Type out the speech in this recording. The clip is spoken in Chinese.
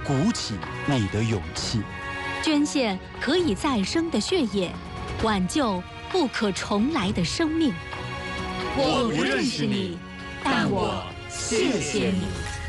鼓起你的勇气。 捐献可以再生的血液，挽救不可重来的生命。 我不认识你，但我谢谢你。